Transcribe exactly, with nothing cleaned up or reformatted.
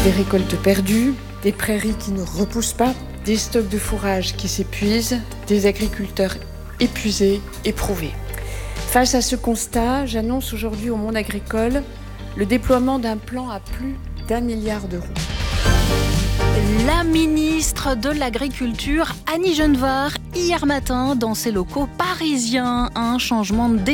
Des récoltes perdues, des prairies qui ne repoussent pas, des stocks de fourrage qui s'épuisent, des agriculteurs épuisés, éprouvés. Face à ce constat, j'annonce aujourd'hui au monde agricole le déploiement d'un plan à plus d'un milliard d'euros. La ministre de l'Agriculture, Annie Genevard, hier matin, dans ses locaux parisiens, un changement de